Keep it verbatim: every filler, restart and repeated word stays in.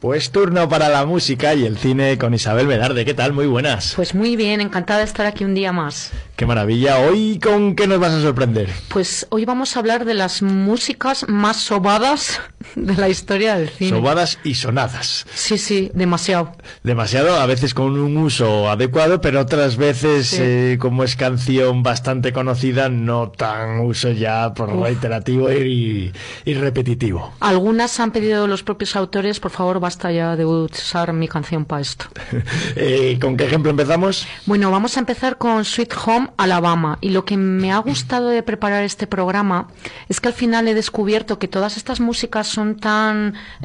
Pues turno para la música y el cine con Isabel Velarde. ¿Qué tal? Muy buenas. Pues muy bien, encantada de estar aquí un día más. ¡Qué maravilla! ¿Hoy con qué nos vas a sorprender? Pues hoy vamos a hablar de las músicas más sobadas de la historia del cine. Sobadas y sonadas. Sí, sí, demasiado. Demasiado, a veces con un uso adecuado, pero otras veces, Sí. eh, como es canción bastante conocida, no tan uso ya por Uf. reiterativo y, y repetitivo. Algunas han pedido los propios autores, por favor, basta ya de usar mi canción para esto. eh, ¿Con qué ejemplo empezamos? Bueno, vamos a empezar con Sweet Home Alabama, y lo que me ha gustado de preparar este programa es que al final he descubierto que todas estas músicas son tan